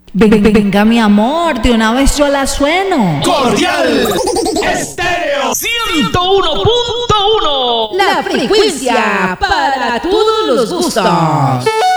Venga, mi amor, de una vez yo la sueno. Cordial Estéreo 101.1. La frecuencia para todos los gustos.